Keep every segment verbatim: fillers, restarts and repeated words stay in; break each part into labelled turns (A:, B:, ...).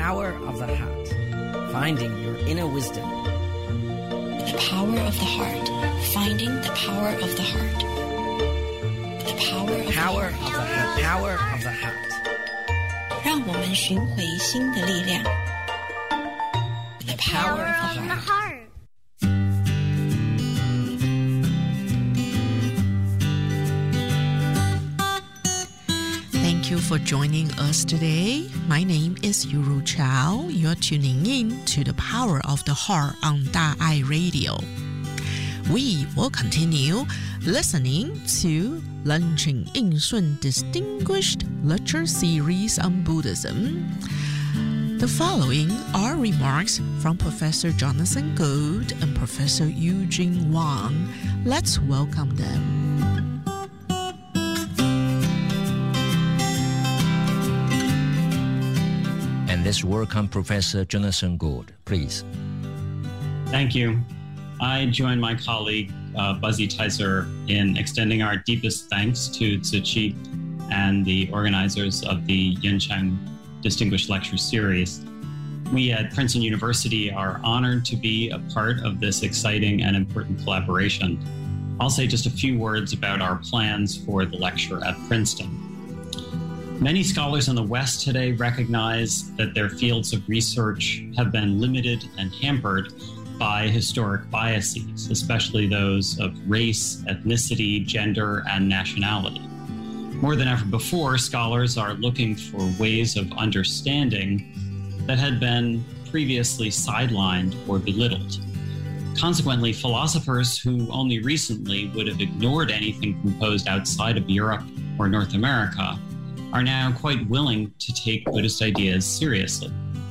A: power of the heart. Finding your inner wisdom.
B: The power of the heart. Finding the power of the heart. The power of
A: Power
B: the
A: of
B: heart.
A: the heart. Power of the heart.
B: 让我们寻回心的力量。The power of the heart.
C: Thank you for joining us today. My name is Yuru Chao. You're tuning in to the Power of the Heart on Da'ai Radio. We will continue listening to Len Ching Ying Sun Distinguished Lecture Series on Buddhism. The following are remarks from Professor Jonathan Gold and Professor Eugene Wang. Let's welcome them.
D: And let's welcome Professor Jonathan Gold, please.
E: Thank you. I join my colleague, uh, Buzzy Teiser, in extending our deepest thanks to Tzu Chi and the organizers of the Yancheng Distinguished Lecture Series. We at Princeton University are honored to be a part of this exciting and important collaboration. I'll say just a few words about our plans for the lecture at Princeton. Many scholars in the West today recognize that their fields of research have been limited and hampered by historic biases, especially those of race, ethnicity, gender, and nationality. More than ever before, scholars are looking for ways of understanding that had been previously sidelined or belittled. Consequently, philosophers who only recently would have ignored anything composed outside of Europe or North America are now quite willing to take Buddhist ideas seriously.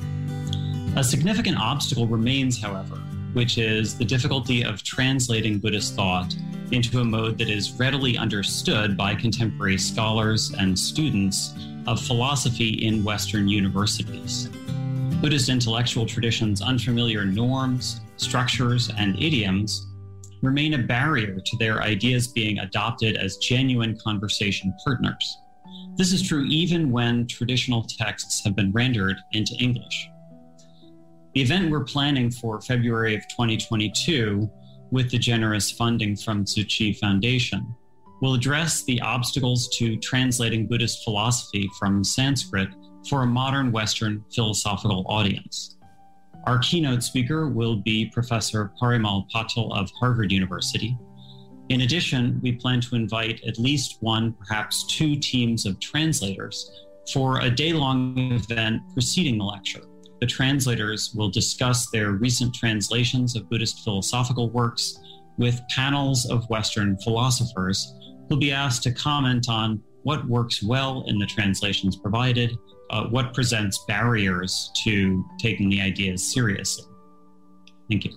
E: A significant obstacle remains, however, which is the difficulty of translating Buddhist thought into a mode that is readily understood by contemporary scholars and students of philosophy in Western universities. Buddhist intellectual traditions' unfamiliar norms, structures, and idioms remain a barrier to their ideas being adopted as genuine conversation partners. This is true even when traditional texts have been rendered into English. The event we're planning for February of twenty twenty-two, with the generous funding from Tzu Chi Foundation, will address the obstacles to translating Buddhist philosophy from Sanskrit for a modern Western philosophical audience. Our keynote speaker will be Professor Parimal Patil of Harvard University. In addition, we plan to invite at least one, perhaps two teams of translators for a day-long event preceding the lecture. The translators will discuss their recent translations of Buddhist philosophical works with panels of Western philosophers who'll be asked to comment on what works well in the translations provided, uh, what presents barriers to taking the ideas seriously. Thank you.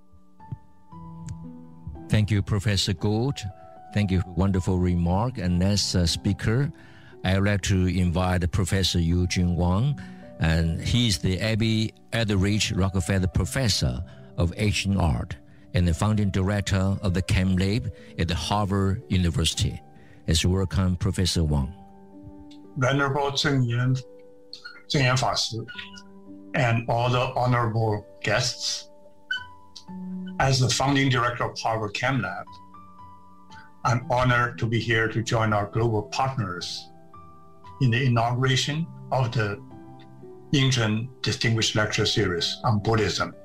D: Thank you, Professor Gold. Thank you for a wonderful remark. And next uh, speaker, I would like to invite Professor Eugene Wang. And he is the Abbey Etheridge Rockefeller Professor of Asian Art and the founding director of the Chem Lab at Harvard University. Let's welcome Professor Wang.
F: Venerable Zheng Yan, Zheng Yan Fa Si, and all the honorable guests. As the founding director of Harvard Chem Lab, I'm honored to be here to join our global partners in the inauguration of the Yingzhen Distinguished Lecture Series on Buddhism.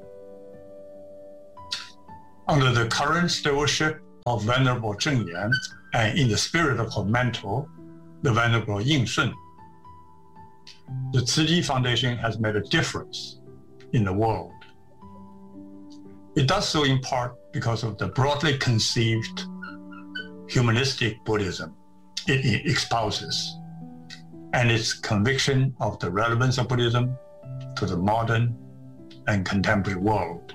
F: Under the current stewardship of Venerable Zheng Yan, and in the spirit of her mentor, the Venerable Ying Sun, the Tzu Chi Foundation has made a difference in the world. It does so in part because of the broadly conceived humanistic Buddhism it, it espouses, and its conviction of the relevance of Buddhism to the modern and contemporary world.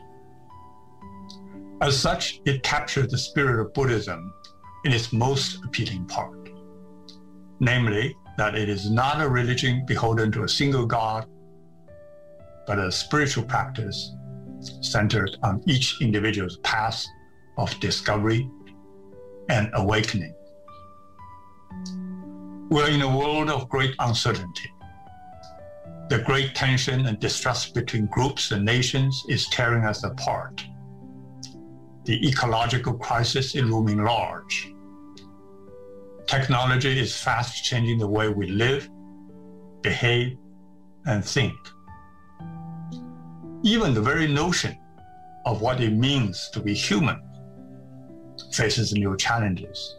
F: As such, it captures the spirit of Buddhism in its most appealing part, namely that it is not a religion beholden to a single God, but a spiritual practice centered on each individual's path of discovery and awakening. We're in a world of great uncertainty. The great tension and distrust between groups and nations is tearing us apart. The ecological crisis is looming large. Technology is fast changing the way we live, behave, and think. Even the very notion of what it means to be human faces new challenges.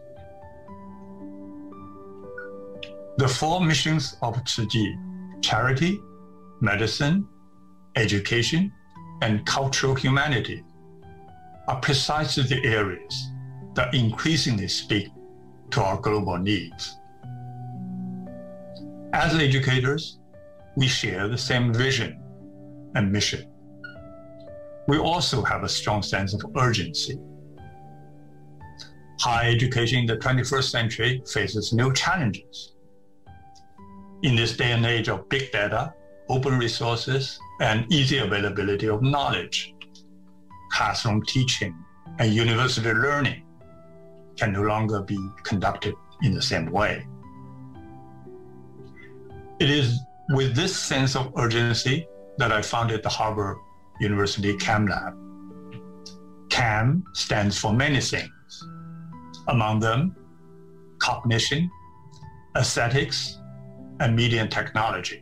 F: The four missions of Tzu Chi, charity, medicine, education, and cultural humanity, are precisely the areas that increasingly speak to our global needs. As educators, we share the same vision and mission. We also have a strong sense of urgency. Higher education in the twenty-first century faces new challenges. In this day and age of big data, open resources, and easy availability of knowledge, classroom teaching and university learning can no longer be conducted in the same way. It is with this sense of urgency that I founded the Harvard University CamLab. Cam stands for many things, among them cognition, aesthetics, and media and technology.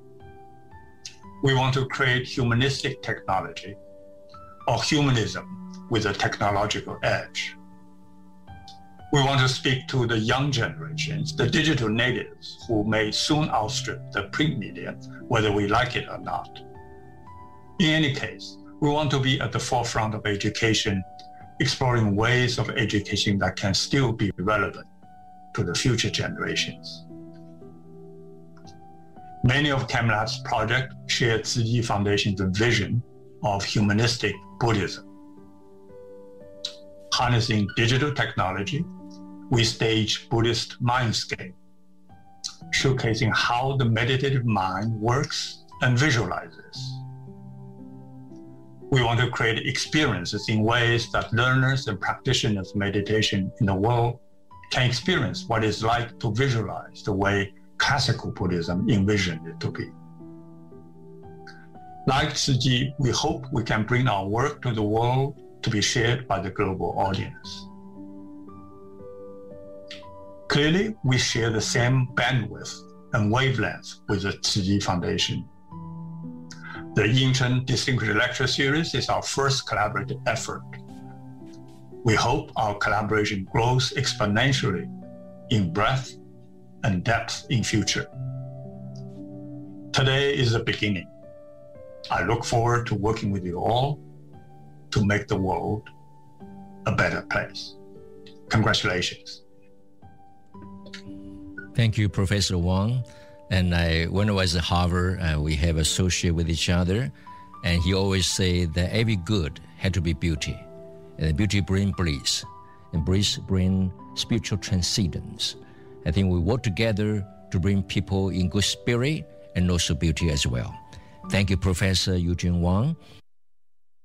F: We want to create humanistic technology, or humanism with a technological edge. We want to speak to the young generations, the digital natives, who may soon outstrip the print media, whether we like it or not. In any case, we want to be at the forefront of education, exploring ways of education that can still be relevant to the future generations. Many of CamLab's projects share Tzu Chi Foundation's vision of humanistic Buddhism. Harnessing digital technology, we stage Buddhist mindscape, showcasing how the meditative mind works and visualizes. We want to create experiences in ways that learners and practitioners of meditation in the world can experience what it's like to visualize the way classical Buddhism envisioned it to be. Like Tzu Chi, we hope we can bring our work to the world to be shared by the global audience. Clearly, we share the same bandwidth and wavelength with the Tzu Chi Foundation. The Yingchen Distinguished Lecture Series is our first collaborative effort. We hope our collaboration grows exponentially in breadth and depth in future. Today is the beginning. I look forward to working with you all to make the world a better place. Congratulations.
D: Thank you, Professor Wang. And I, when I was at Harvard, uh, we have associated with each other, and he always say that every good had to be beauty, and beauty bring bliss, and bliss bring spiritual transcendence. I think we work together to bring people in good spirit and also beauty as well. Thank you, Professor Eugene Wang.